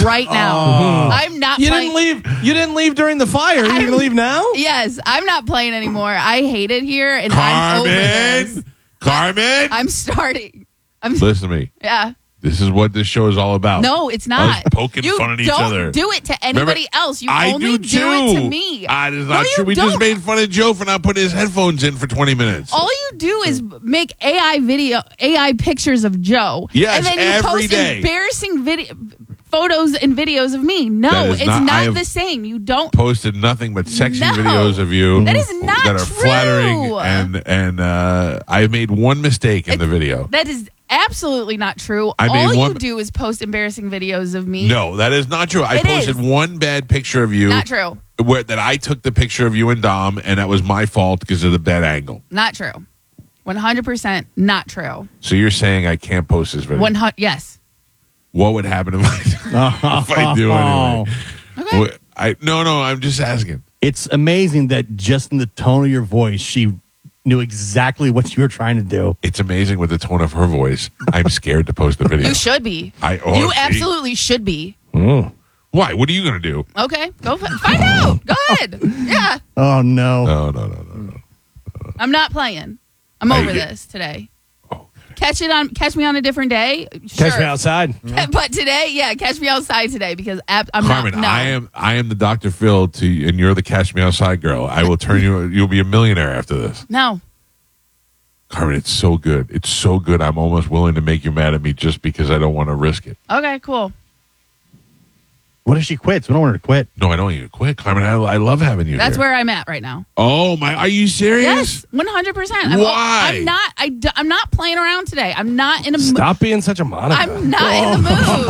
right now. I'm not playing. You didn't leave during the fire. You're going to leave now? Yes, I'm not playing anymore. I hate it here, and I'm over this. Carmen! I'm starting. Listen to me. Yeah. This is what this show is all about. No, it's not. Us poking fun at each other. You don't do it to anybody else. You I only do it to me. That is not true. We just made fun of Joe for not putting his headphones in for 20 minutes. All you do is make AI pictures of Joe. Yes, and then you every post day. embarrassing photos and videos of me. No, it's not the same. You don't posted nothing but sexy videos of you. That is not that are true. flattering, and I made one mistake in the video. That is absolutely not true. You do is post embarrassing videos of me. No, that is not true. I posted one bad picture of you. Not true. That I took the picture of you and Dom, and that was my fault because of the bad angle. Not true. 100% not true. So you're saying I can't post this video? Yes. What would happen if I do anyway? Okay. No, I'm just asking. It's amazing that just in the tone of your voice, she knew exactly what you were trying to do. It's amazing with the tone of her voice. I'm scared to post the video. You should be. You absolutely should be. Why? What are you going to do? Okay, go find out. Go ahead. Yeah. Oh, no. No. I'm not playing. I'm over this today. Catch me on a different day. Sure. Catch me outside. But today, catch me outside today because I'm Carmen, not. No. I am the Dr. Phil and you're the Catch Me Outside girl. I will turn you. You'll be a millionaire after this. No. Carmen, it's so good. It's so good. I'm almost willing to make you mad at me just because I don't want to risk it. Okay, cool. What if she quits? We don't want her to quit. No, I don't want you to quit, Carmen. I love having you. That's here. where I'm at right now. Oh my! Are you serious? Yes, 100%. Why? I'm not playing around today. I'm not in a mood. Stop being such a Monica. I'm not in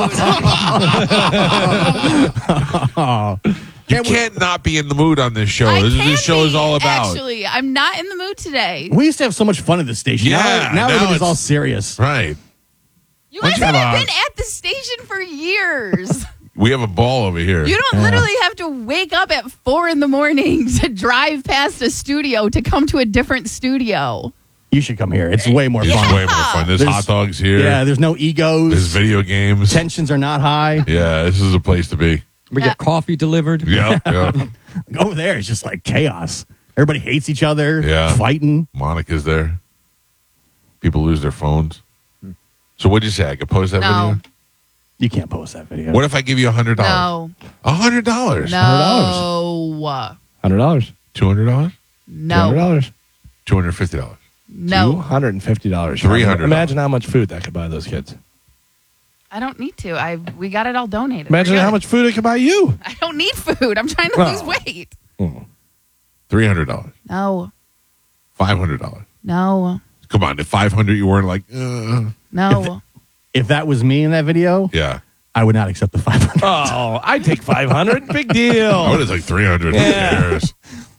the mood. You can't not be in the mood on this show. This show is all about. Actually, I'm not in the mood today. We used to have so much fun at the station. Yeah, now everything's all serious. Right. You guys haven't been at the station for years. We have a ball over here. You don't literally have to wake up at 4 a.m. to drive past a studio to come to a different studio. You should come here. It's way more fun. It's way more fun. There's hot dogs here. Yeah, there's no egos. There's video games. Tensions are not high. Yeah, this is a place to be. We get coffee delivered. Yeah. Over there, it's just like chaos. Everybody hates each other. Yeah. Fighting. Monica's there. People lose their phones. So what'd you say? I could post that video? You can't post that video. What if I give you $100? No. $100? No. $100. $200? No. $200. $250? No. $250. $300. Imagine how much food that could buy those kids. I don't need to. We got it all donated. Imagine how much food it could buy you. I don't need food. I'm trying to lose weight. $300? No. $500? No. Come on, if $500 you weren't like, No. If that was me in that video, yeah, I would not accept the $500. Oh, I'd take $500. Big deal. I would have like $300. Yeah. Who cares?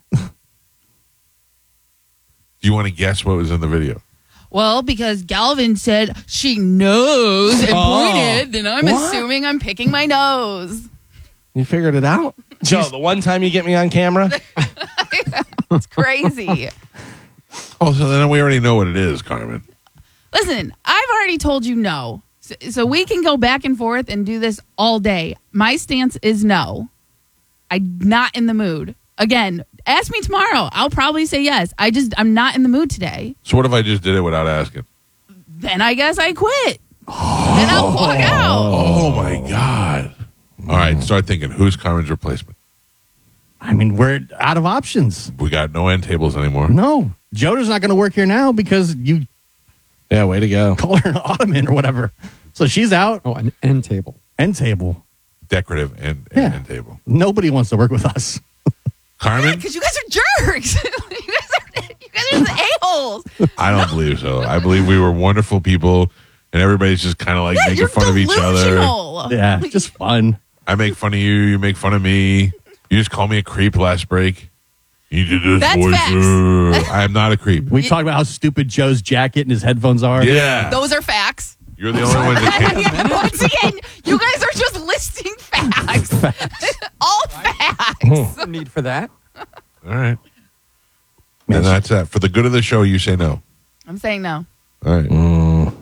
Do you want to guess what was in the video? Well, because Galvin said she knows and pointed, then I'm assuming I'm picking my nose. You figured it out? Joe, the one time you get me on camera? It's crazy. Oh, so then we already know what it is, Carmen. Listen, I've already told you no. So we can go back and forth and do this all day. My stance is no. I'm not in the mood. Again, ask me tomorrow. I'll probably say yes. I'm not in the mood today. So what if I just did it without asking? Then I guess I quit. Then I'll walk out. Oh, my God. All right, start thinking. Who's Carmen's replacement? I mean, we're out of options. We got no end tables anymore. No. Joda's not going to work here now because you way to go. call her an ottoman or whatever. So she's out. Oh, an end table. End table. Decorative end table. Nobody wants to work with us. Carmen? Because you guys are jerks. you guys are just a-holes. I don't believe so. I believe we were wonderful people, and everybody's just kind of like making fun of each other. Yeah, just fun. I make fun of you. You make fun of me. You just call me a creep last break. You did this That's voice. facts. I am not a creep. We talked about how stupid Joe's jacket and his headphones are. Yeah. Those are facts. You're the only one that can't. Once again, you guys are just listing facts. All facts. No need for that. All right. And that's that. For the good of the show, you say no. I'm saying no. All right.